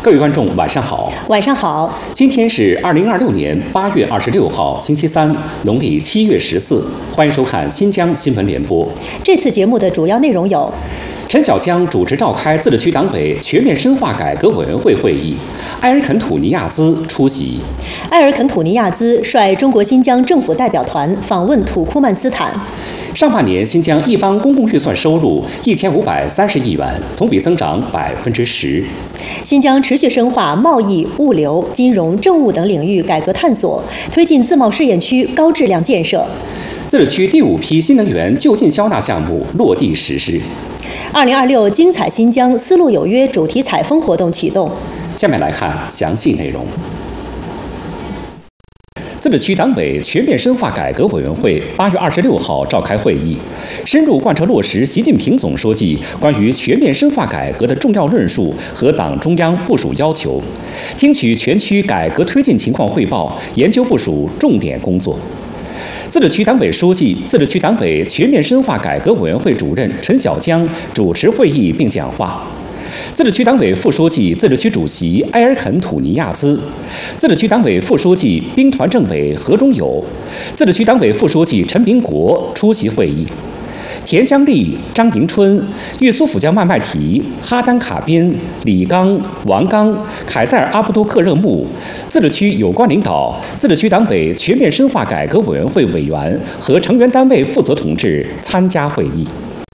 各位观众，晚上好。 晚上好。 今天是2026年8月26号，星期三，农历7月14。欢迎收看新疆新闻联播。 这次节目的主要内容有： 陈小江主持召开自治区党委全面深化改革委员会会议，埃尔肯土尼亚兹出席。 埃尔肯土尼亚兹率中国新疆政府代表团访问土库曼斯坦。 上半年，新疆一般公共预算收入1530亿元，同比增长10%。 新疆持续深化贸易、物流、金融、政务等领域改革探索，推进自贸试验区高质量建设。 自治区第5批新能源就近销纳项目落地实施。 2026精彩新疆丝路有约主题采风活动启动。 下面来看详细内容。自治区党委全面深化改革委员会8月26号召开会议，深入贯彻落实习近平总书记关于全面深化改革的重要论述和党中央部署要求，听取全区改革推进情况汇报，研究部署重点工作。自治区党委书记、自治区党委全面深化改革委员会主任陈小江主持会议并讲话。自治区党委副书记、自治区主席埃尔肯土尼亚兹，自治区党委副书记、兵团政委何忠友，自治区党委副书记陈炳国出席会议。田香丽、张迎春、玉苏府江麦麦提、哈丹卡宾、李刚、王刚、凯塞尔阿布都克热木，自治区有关领导、自治区党委全面深化改革委员会委员和成员单位负责同志参加会议。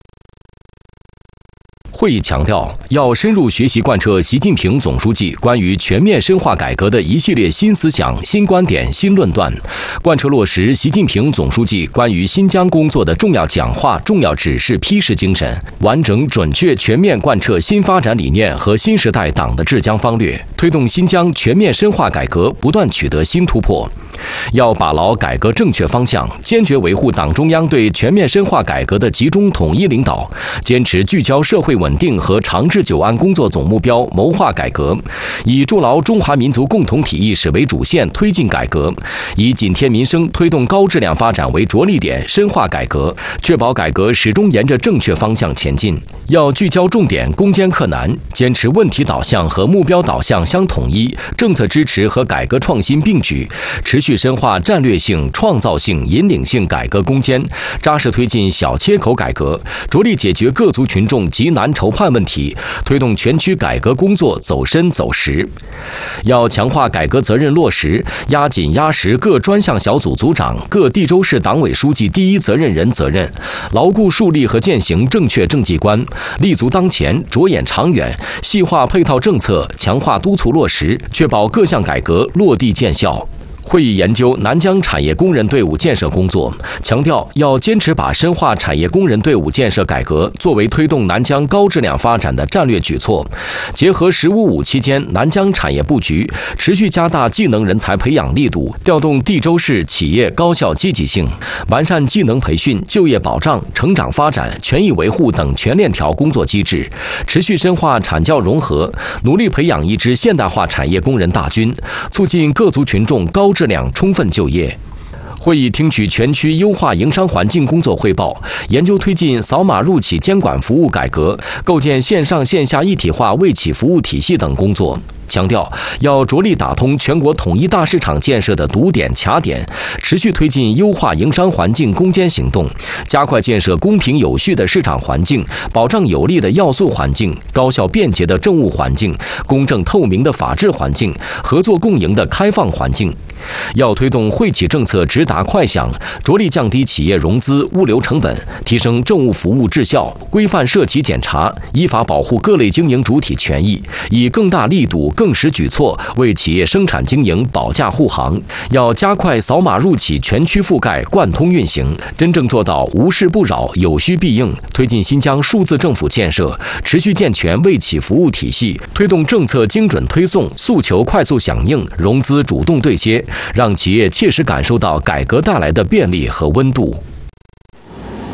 会议强调，要深入学习贯彻习近平总书记关于全面深化改革的一系列新思想、新观点、新论断，贯彻落实习近平总书记关于新疆工作的重要讲话、重要指示批示精神，完整准确全面贯彻新发展理念和新时代党的治疆方略，推动新疆全面深化改革不断取得新突破。要把牢改革正确方向，坚决维护党中央对全面深化改革的集中统一领导，坚持聚焦社会稳定和长治久安工作总目标，谋划改革，以筑牢中华民族共同体意识为主线推进改革，以紧贴民生推动高质量发展为着力点深化改革，确保改革始终沿着正确方向前进。要聚焦重点，攻坚克难，坚持问题导向和目标导向相统一，政策支持和改革创新并举，持续深化战略性、创造性、引领性改革攻坚，扎实推进小切口改革，着力解决各族群众急难愁盼问题，推动全区改革工作走深走实。要强化改革责任落实，压紧压实各专项小组组长、各地州市党委书记第一责任人责任，牢固树立和践行正确政绩观，立足当前，着眼长远，细化配套政策，强化督促落实，确保各项改革落地见效。会议研究南疆产业工人队伍建设工作，强调要坚持把深化产业工人队伍建设改革作为推动南疆高质量发展的战略举措，结合“15+5”期间南疆产业布局，持续加大技能人才培养力度，调动地州市企业高效积极性，完善技能培训、就业保障、成长发展、权益维护等全链条工作机制，持续深化产教融合，努力培养一支现代化产业工人大军，促进各族群众高质量充分就业。会议听取全区优化营商环境工作汇报，研究推进扫码入企监管服务改革，构建线上线下一体化卫企服务体系等工作。强调要着力打通全国统一大市场建设的堵点卡点，持续推进优化营商环境攻坚行动，加快建设公平有序的市场环境，保障有利的要素环境、高效便捷的政务环境、公正透明的法治环境、合作共赢的开放环境。要推动惠企政策直达快响，着力降低企业融资、物流成本，提升政务服务质效，规范涉企检查，依法保护各类经营主体权益，以更大力度、更实举措为企业生产经营保驾护航。要加快扫码入企全区覆盖贯通运行，真正做到无事不扰、有需必应，推进新疆数字政府建设，持续健全卫企服务体系，推动政策精准推送、诉求快速响应、融资主动对接，让企业切实感受到改革带来的便利和温度。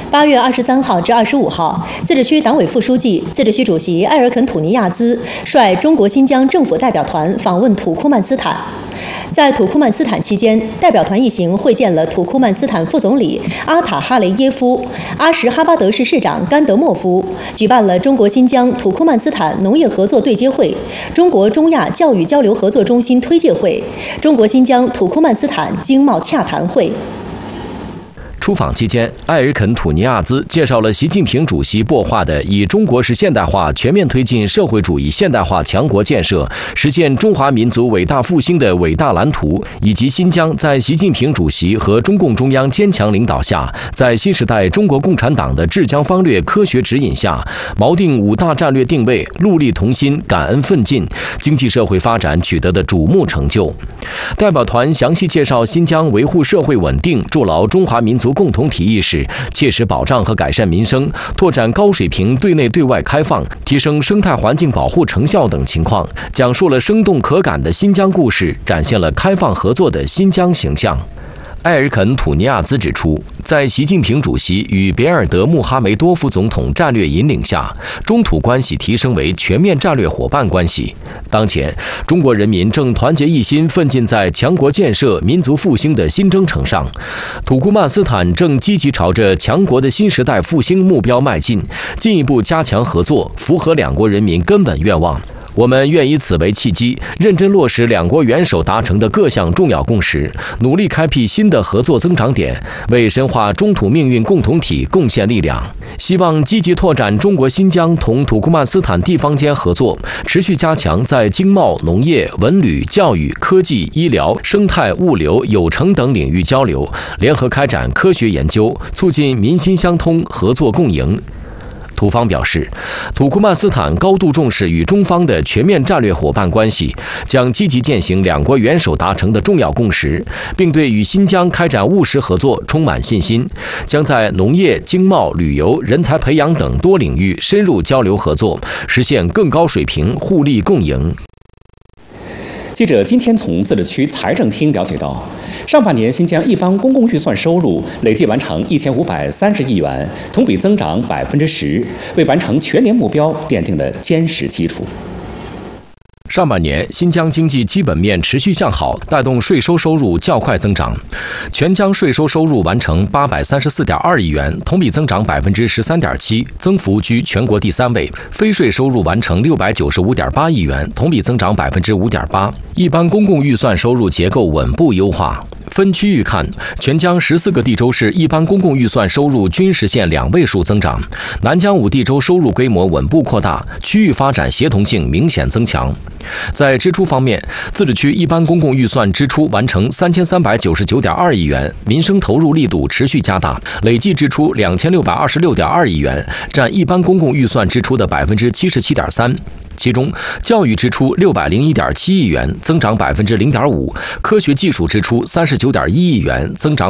8月23号至25号，自治区党委副书记、自治区主席埃尔肯土尼亚兹率中国新疆政府代表团访问土库曼斯坦。在土库曼斯坦期间，代表团一行会见了土库曼斯坦副总理阿塔哈雷耶夫、阿什哈巴德市市长甘德莫夫，举办了中国新疆土库曼斯坦农业合作对接会、中国中亚教育交流合作中心推介会、中国新疆土库曼斯坦经贸洽谈会。 出访期间，埃尔肯土尼亚兹介绍了习近平主席擘画的以中国式现代化全面推进社会主义现代化强国建设、实现中华民族伟大复兴的伟大蓝图，以及新疆在习近平主席和中共中央坚强领导下，在新时代中国共产党的治疆方略科学指引下，锚定5大战略定位，戮力同心，感恩奋进，经济社会发展取得的瞩目成就。代表团详细介绍新疆维护社会稳定、筑牢中华民族共同体意识、切实保障和改善民生、拓展高水平对内对外开放、提升生态环境保护成效等情况，讲述了生动可感的新疆故事，展现了开放合作的新疆形象。埃尔肯土尼亚兹指出，在习近平主席与别尔德穆哈梅多夫总统战略引领下，中土关系提升为全面战略伙伴关系。当前，中国人民正团结一心，奋进在强国建设、民族复兴的新征程上。土库曼斯坦正积极朝着强国的新时代复兴目标迈进，进一步加强合作，符合两国人民根本愿望。我们愿以此为契机，认真落实两国元首达成的各项重要共识，努力开辟新的合作增长点，为深化中土命运共同体贡献力量。希望积极拓展中国新疆同土库曼斯坦地方间合作，持续加强在经贸、农业、文旅、教育、科技、医疗、生态、物流、有成等领域交流，联合开展科学研究，促进民心相通、合作共赢。土方表示，土库曼斯坦高度重视与中方的全面战略伙伴关系，将积极践行两国元首达成的重要共识，并对与新疆开展务实合作充满信心，将在农业、经贸、旅游、人才培养等多领域深入交流合作，实现更高水平互利共赢。 记者今天从自治区财政厅了解到，上半年新疆一般公共预算收入累计完成1530亿元，同比增长10%，为完成全年目标奠定了坚实基础。 上半年，新疆经济基本面持续向好，带动税收收入较快增长。全疆税收收入完成834.2亿元，同比增长13.7%，增幅居全国第3位。非税收入完成695.8亿元，同比增长5.8%。一般公共预算收入结构稳步优化。分区域看，全疆14个地州市一般公共预算收入均实现2位数增长，南疆5地州收入规模稳步扩大，区域发展协同性明显增强。在支出方面，自治区一般公共预算支出完成3399.2亿元，民生投入力度持续加大，累计支出2626.2亿元，占一般公共预算支出的77.3%。其中，教育支出601.7亿元，增长0.5%；科学技术支出39.1亿元，增长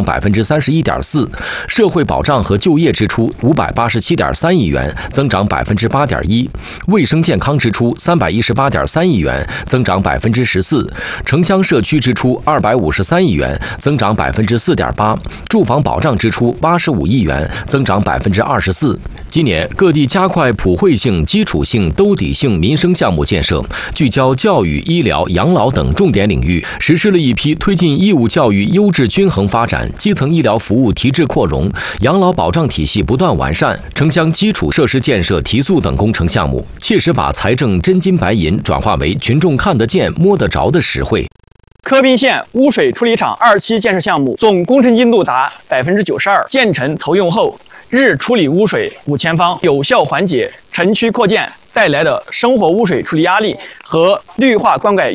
31.4%；社会保障和就业支出587.3亿元，增长8.1%；卫生健康支出318.3亿元，增长14%；城乡社区支出253亿元，增长4.8%；住房保障支出85亿元，增长24%。今年各地加快普惠性、基础性、兜底性民生项目建设，聚焦教育、医疗、养老等重点领域，实施了一批推进义务教育优质均衡发展、基层医疗服务提质扩容、养老保障体系不断完善、城乡基础设施建设提速等工程项目，切实把财政真金白银转化为群众看得见、摸得着的实惠。 科宾县污水处理厂2期建设项目总工程进度达92%，建成投用后，日处理污水5000方，有效缓解城区扩建带来的生活污水处理压力和绿化灌溉